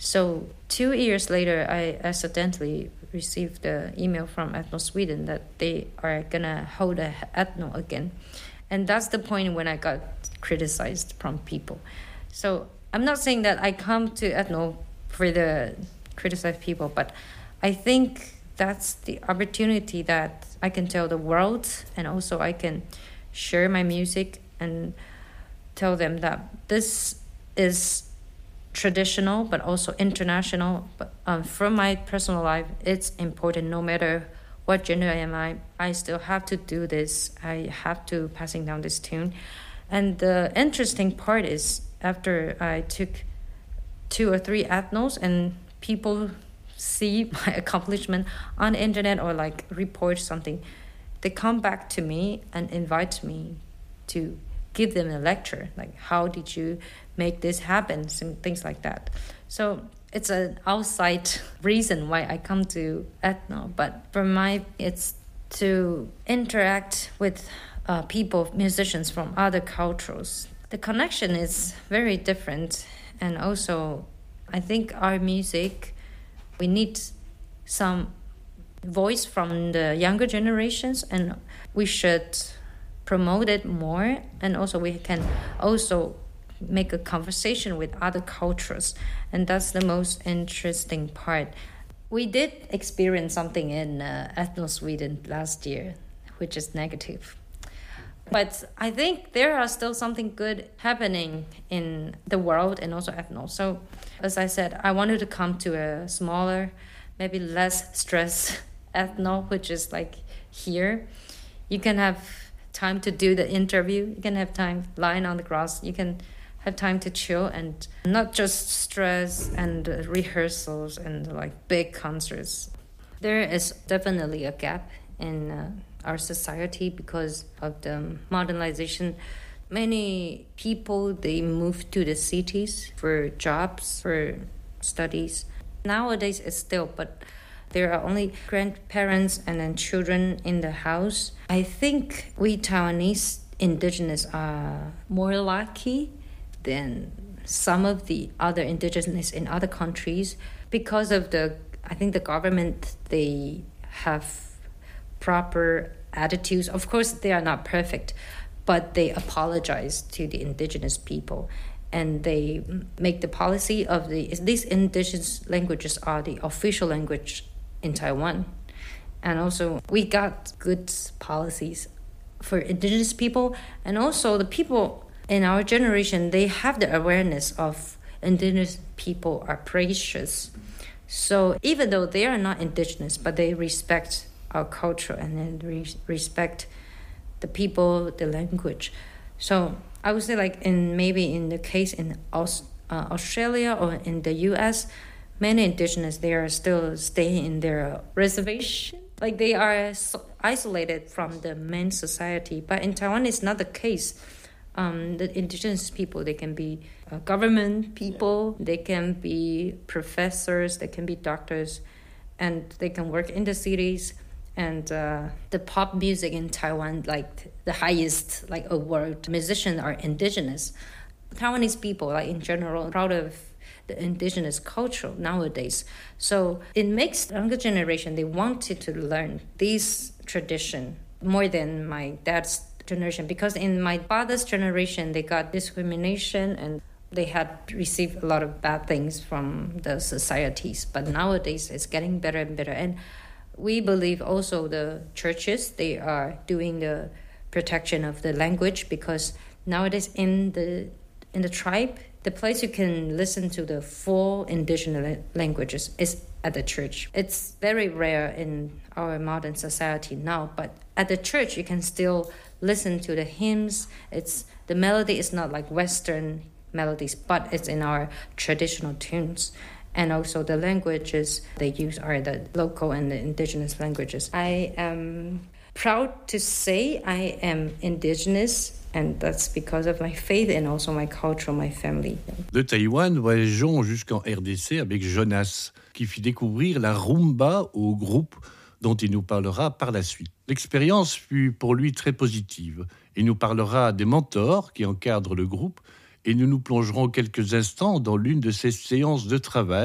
So 2 years later, I accidentally received the email from Ethno Sweden that they are gonna hold a Ethno again. And that's the point when I got criticized from people. So I'm not saying that I come to Ethno for the criticized people, but I think that's the opportunity that I can tell the world, and also I can share my music and tell them that this is traditional but also international. But from my personal life, it's important. No matter what gender am I still have to do this. I have to passing down this tune. And the interesting part is, after I took 2 or 3 ethnos and people see my accomplishment on the internet or like report something, they come back to me and invite me to give them a lecture, like how did you make this happen, and things like that. So it's an outside reason why I come to Ethno, but for it's to interact with people, musicians from other cultures. The connection is very different, and also I think our music, we need some voice from the younger generations, and we should promote it more. And also we can also make a conversation with other cultures, and that's the most interesting part. We did experience something in Ethno Sweden last year, which is negative. But I think there are still something good happening in the world and also Ethno. So as I said, I wanted to come to a smaller, maybe less stress Ethno, which is like here. You can have time to do the interview. You can have time lying on the grass. You can have time to chill and not just stress and rehearsals and like big concerts. There is definitely a gap in our society because of the modernization. Many people, they move to the cities for jobs, for studies. Nowadays it's still, but there are only grandparents and then children in the house. I think we Taiwanese indigenous are more lucky than some of the other indigenous in other countries because of I think the government, they have proper attitudes. Of course, they are not perfect, but they apologize to the indigenous people, and they make the policy of these indigenous languages are the official language in Taiwan. And also we got good policies for indigenous people, and also the people in our generation, they have the awareness of indigenous people are precious. So even though they are not indigenous, but they respect our culture and then respect the people, the language. So I would say like maybe in the case in Australia or in the US, many indigenous, they are still staying in their reservation. Like they are so isolated from the main society. But in Taiwan, it's not the case. The indigenous people, they can be government people, they can be professors, they can be doctors, and they can work in the cities. And the pop music in Taiwan, like the highest like award musicians are indigenous. Taiwanese people, like in general, proud of the indigenous culture nowadays. So it makes the younger generation, they wanted to learn this tradition more than my dad's generation, because in my father's generation, they got discrimination and they had received a lot of bad things from the societies. But nowadays, it's getting better and better. And we believe also the churches, they are doing the protection of the language, because nowadays in the tribe, the place you can listen to the full indigenous languages is at the church. It's very rare in our modern society now, but at the church you can still listen to the hymns. The melody is not like Western melodies, but it's in our traditional tunes. And also the languages they use are the local and the indigenous languages. I am proud to say I am indigenous, and that's because of my faith and also my culture, my family. De Taïwan, voyageons jusqu'en RDC avec Jonas, qui fit découvrir la rumba au groupe dont il nous parlera par la suite. L'expérience fut pour lui très positive. Il nous parlera des mentors qui encadrent le groupe et nous nous plongerons quelques instants dans l'une de ses séances de travail